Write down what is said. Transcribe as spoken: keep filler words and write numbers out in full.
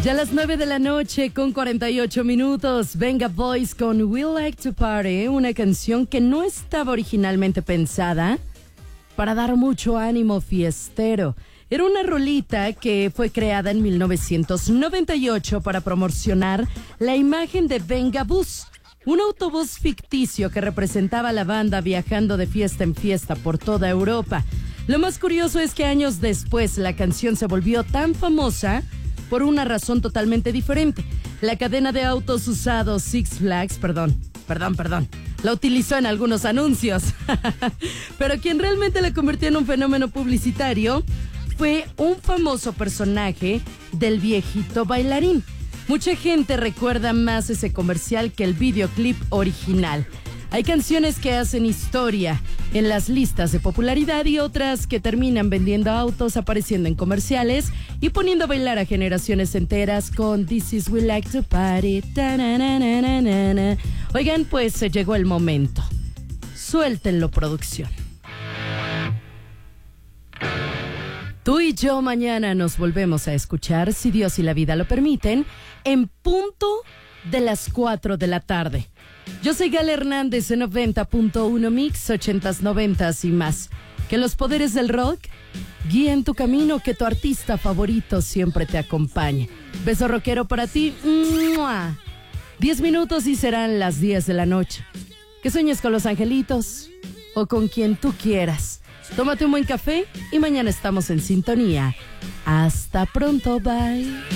Ya a las nueve de la noche con cuarenta y ocho minutos, Venga Boys con We Like to Party, una canción que no estaba originalmente pensada para dar mucho ánimo fiestero. Era una rolita que fue creada en mil novecientos noventa y ocho para promocionar la imagen de Venga Bus, un autobús ficticio que representaba a la banda viajando de fiesta en fiesta por toda Europa. Lo más curioso es que años después la canción se volvió tan famosa por una razón totalmente diferente. La cadena de autos usados Six Flags, perdón, perdón, perdón, la utilizó en algunos anuncios. Pero quien realmente la convirtió en un fenómeno publicitario fue un famoso personaje del viejito bailarín. Mucha gente recuerda más ese comercial que el videoclip original. Hay canciones que hacen historia en las listas de popularidad y otras que terminan vendiendo autos, apareciendo en comerciales y poniendo a bailar a generaciones enteras con This is We Like to Party. Ta-na-na-na-na-na. Oigan, pues se llegó el momento. Suéltenlo, producción. Tú y yo mañana nos volvemos a escuchar, si Dios y la vida lo permiten, en punto de las cuatro de la tarde. Yo soy Gala Hernández en noventa punto uno Mix, ochentas, noventas y más. Que los poderes del rock guíen tu camino, que tu artista favorito siempre te acompañe. Beso rockero para ti. ¡Mua! Diez minutos y serán las diez de la noche. Que sueñes con los angelitos o con quien tú quieras. Tómate un buen café y mañana estamos en sintonía. Hasta pronto, bye.